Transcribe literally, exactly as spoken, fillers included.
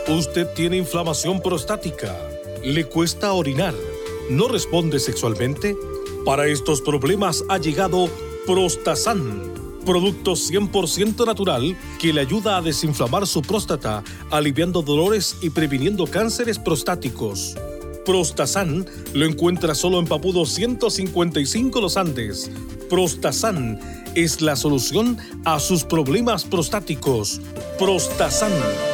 Usted tiene inflamación prostática, le cuesta orinar, no responde sexualmente. Para estos problemas ha llegado Prostasan, producto cien por ciento natural que le ayuda a desinflamar su próstata, aliviando dolores y previniendo cánceres prostáticos. Prostasan lo encuentra solo en Papudo ciento cincuenta y cinco Los Andes. Prostasan es la solución a sus problemas prostáticos. Prostasan.